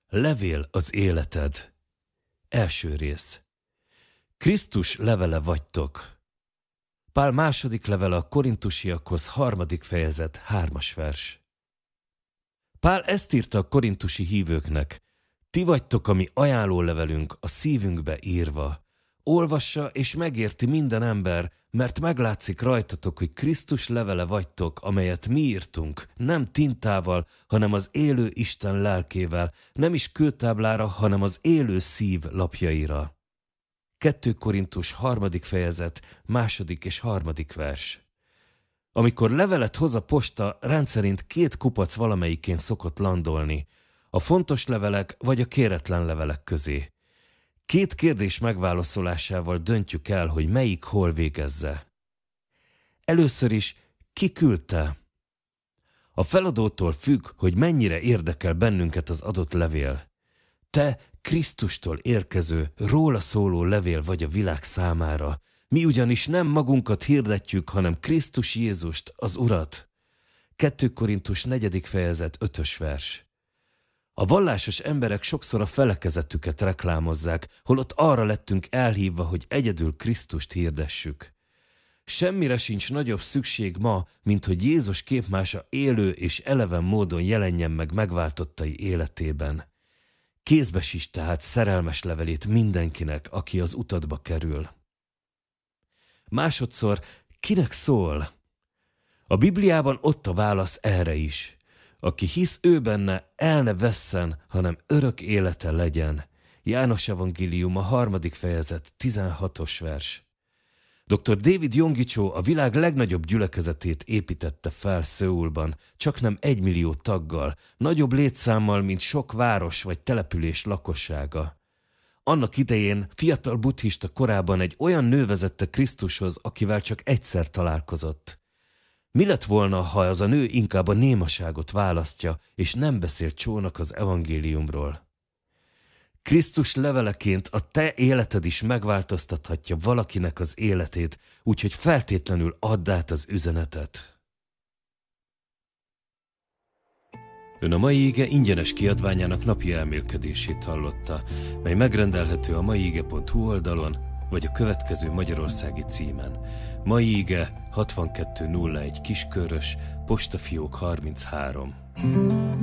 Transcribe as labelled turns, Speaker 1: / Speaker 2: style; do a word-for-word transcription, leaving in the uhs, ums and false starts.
Speaker 1: Levél az életed. Első rész. Krisztus levele vagytok. Pál második levele a korintusiakhoz, harmadik fejezet, hármas vers. Pál ezt írta a korintusi hívőknek: ti vagytok a mi ajánlólevelünk a szívünkbe írva. Olvassa és megérti minden ember, mert meglátszik rajtatok, hogy Krisztus levele vagytok, amelyet mi írtunk, nem tintával, hanem az élő Isten lelkével, nem is kőtáblára, hanem az élő szív lapjaira. Kettő Korintus harmadik fejezet, második és harmadik vers. Amikor levelet hoz a posta, rendszerint két kupac valamelyikén szokott landolni, a fontos levelek vagy a kéretlen levelek közé. Két kérdés megválaszolásával döntjük el, hogy melyik hol végezze. Először is, ki küldte? A feladótól függ, hogy mennyire érdekel bennünket az adott levél. Te Krisztustól érkező, róla szóló levél vagy a világ számára. Mi ugyanis nem magunkat hirdetjük, hanem Krisztus Jézust, az Urat. Kettő Korintus negyedik fejezet, ötös vers. A vallásos emberek sokszor a felekezetüket reklámozzák, holott arra lettünk elhívva, hogy egyedül Krisztust hirdessük. Semmire sincs nagyobb szükség ma, mint hogy Jézus képmása élő és eleven módon jelenjen meg megváltottai életében. Kézbe sist tehát szerelmes levelét mindenkinek, aki az utadba kerül. Másodszor, kinek szól? A Bibliában ott a válasz erre is. Aki hisz ő benne, el ne vesszen, hanem örök élete legyen. János evangélium a harmadik fejezet, tizenhatos vers. doktor David Yonggi-Cho a világ legnagyobb gyülekezetét építette fel Szöulban, csaknem egymillió taggal, nagyobb létszámmal, mint sok város vagy település lakossága. Annak idején fiatal buddhista korában egy olyan nő vezette Krisztushoz, akivel csak egyszer találkozott. Mi lett volna, ha az a nő inkább a némaságot választja, és nem beszélt Csónak az evangéliumról? Krisztus leveleként a te életed is megváltoztathatja valakinek az életét, úgyhogy feltétlenül add át az üzenetet. Ön a mai ige ingyenes kiadványának napi elmélkedését hallotta, mely megrendelhető a maiige pont hu oldalon, vagy a következő magyarországi címen. Mai ige hatvankettő nulla egy Kiskörös, postafiók harminchárom.